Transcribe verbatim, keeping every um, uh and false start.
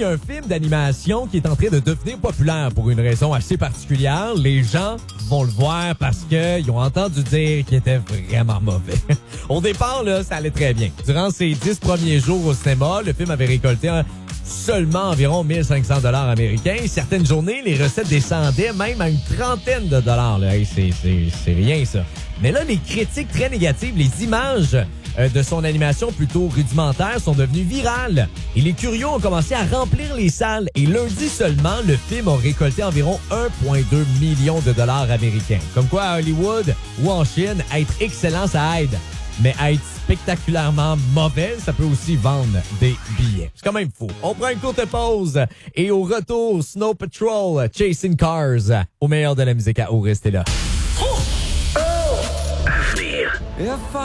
il y a un film d'animation qui est en train de devenir populaire pour une raison assez particulière. Les gens vont le voir parce qu'ils ont entendu dire qu'il était vraiment mauvais. Au départ, là, ça allait très bien. Durant ses dix premiers jours au cinéma, le film avait récolté un seulement environ mille cinq cents dollars américains. Certaines journées, les recettes descendaient même à une trentaine de dollars. Là. Hey, c'est, c'est, c'est rien, ça. Mais là, les critiques très négatives, les images euh, de son animation plutôt rudimentaire sont devenues virales. Et les curieux ont commencé à remplir les salles. Et lundi seulement, le film a récolté environ un virgule deux million de dollars américains. Comme quoi, à Hollywood ou en Chine, être excellent, ça aide. Mais être spectaculairement mauvais, ça peut aussi vendre des billets. C'est quand même fou. On prend une courte pause et au retour, Snow Patrol, Chasing Cars. Au meilleur de la musique à O, restez là. Oh! Avenir.